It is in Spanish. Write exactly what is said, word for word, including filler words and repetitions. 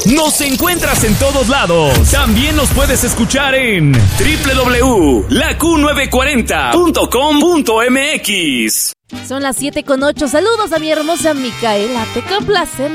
Nos encuentras en todos lados. También nos puedes escuchar en doble u doble u doble u punto la Q novecientos cuarenta punto com punto m x. Son las siete con ocho. Saludos a mi hermosa Micaela. Te complace